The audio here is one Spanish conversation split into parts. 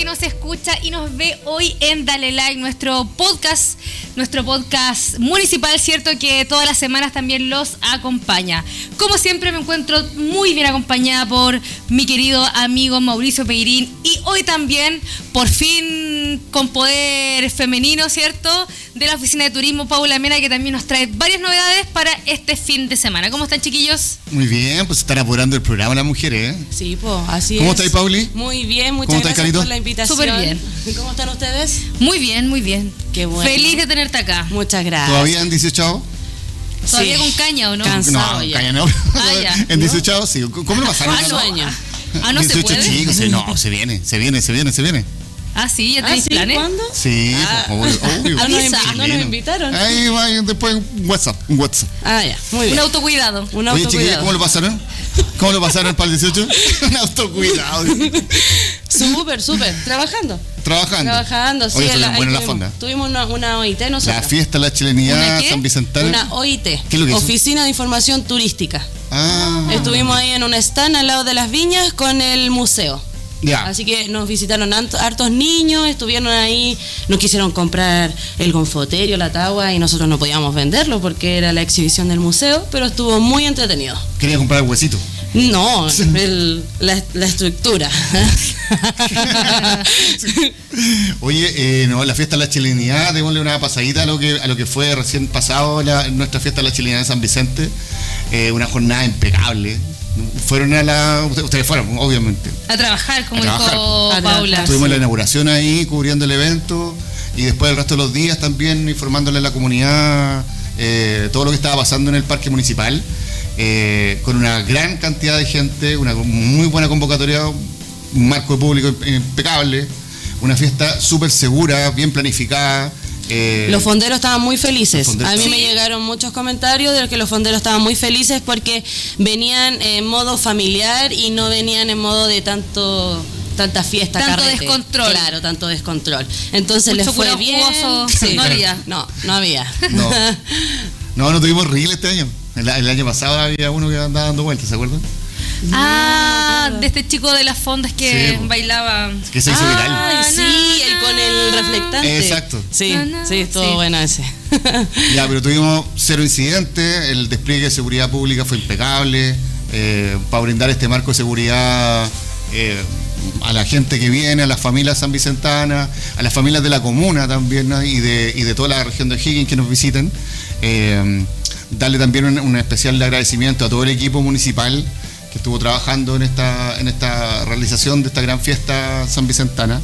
nos escucha y nos ve hoy en Dale Like, nuestro podcast municipal, ¿cierto? Que todas las semanas también los acompaña. Como siempre me encuentro muy bien acompañada por mi querido amigo Mauricio Peirín y hoy también, por fin, con poder femenino, ¿cierto? De la Oficina de Turismo, Paula Mena, que también nos trae varias novedades para este fin de semana. ¿Cómo están, chiquillos? Muy bien, pues están apurando el programa las mujeres, ¿eh? Sí, pues así ¿Cómo es. estáis, Pauli? Muy bien, muchas gracias por la invitación. Súper bien. ¿Cómo están ustedes? Muy bien, muy bien. Qué bueno. Feliz de tenerte acá. Muchas gracias. ¿Todavía en 18? ¿Todavía Sí. con caña o no? Cansado No, ya. caña no. ya. En 18 sí. ¿Cómo lo pasaron? Sueño. ¿No se 18 puede? chicos, sí, no, se viene. Ah, sí, ¿ya tenéis ¿sí? planes? ¿Cuándo? Sí, obvio. No nos Chileno. invitaron. Ahí va, después un WhatsApp. Ah, ya, muy bien. Un autocuidado. Un Oye, chiquillos, autocuidado. ¿cómo lo pasaron? ¿Cómo lo pasaron para el 18? Un autocuidado. Súper. Trabajando, sí. Oye, estuvieron buenas las fondas. Tuvimos una OIT nosotros. La fiesta, la chilenidad, ¿Una qué? San Vicentano. Una OIT. ¿Qué es lo que es? Oficina de Información Turística. Ah. Estuvimos ahí en un stand al lado de las viñas con el museo. Ya. Así que nos visitaron hartos niños, estuvieron ahí, nos quisieron comprar el gonfoterio, la tagua, y nosotros no podíamos venderlo porque era la exhibición del museo, pero estuvo muy entretenido. Quería comprar el huesito. No, la estructura. Oye, no, la fiesta de la chilenidad, démosle una pasadita a lo que fue recién pasado nuestra fiesta de la chilenidad de San Vicente. Una jornada impecable. Ustedes fueron, obviamente. A trabajar, como A trabajar. dijo A Paula. trabajar. Tuvimos la inauguración ahí, cubriendo el evento, y después el resto de los días también informándole a la comunidad todo lo que estaba pasando en el parque municipal, con una gran cantidad de gente, una muy buena convocatoria, un marco de público impecable, una fiesta súper segura, bien planificada. Los fonderos estaban muy felices. Los fonderos A mí me Sí. llegaron muchos comentarios de que los fonderos estaban muy felices porque venían en modo familiar y no venían en modo de tanta fiesta, Tanto carrete. descontrol. Claro, tanto descontrol. Entonces Mucho les fue curado bien. jugoso, Sí. no había. No había. No tuvimos reel este año. El año pasado había uno que andaba dando vueltas, ¿se acuerdan? De este chico de las fondas que Sí, po. bailaba. Que se hizo viral. Ay, sí, el con el reflectante. Exacto. Sí, estuvo Sí. bueno ese. Ya, pero tuvimos 0 incidentes, el despliegue de seguridad pública fue impecable, para brindar este marco de seguridad a la gente que viene, a las familias sanvicentanas, a las familias de la comuna también, ¿no? y de toda la región de O'Higgins que nos visiten. Darle también un especial agradecimiento a todo el equipo municipal que estuvo trabajando en esta realización de esta gran fiesta sanvicentana.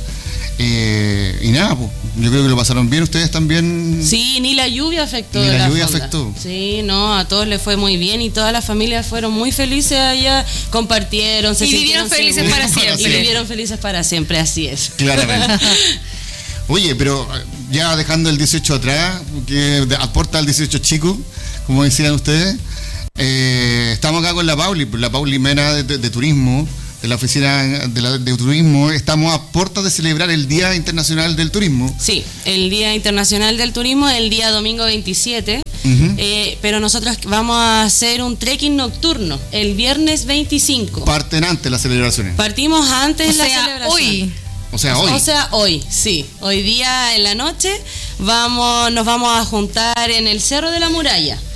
Y nada, pues, yo creo que lo pasaron bien. Ustedes también. Sí, ni la lluvia afectó. Ni la la lluvia fonda. afectó. Sí, no, a todos les fue muy bien y todas las familias fueron muy felices allá, compartieron, se Y vivieron sintieron felices seguras. para siempre. Y vivieron felices para siempre, así es. Claramente. Oye, pero ya dejando el 18 atrás, que aporta al 18 chico, como decían ustedes, estamos acá con la Pauli Mena de Turismo, de la Oficina de Turismo. Estamos a puertas de celebrar el Día Internacional del Turismo. Sí, el Día Internacional del Turismo, el día domingo 27, pero nosotros vamos a hacer un trekking nocturno el viernes 25. Parten antes las celebraciones. Partimos antes la celebración. Hoy. O sea, hoy. O sea, hoy, sí. Hoy día en la noche nos vamos a juntar en el Cerro de la Muralla.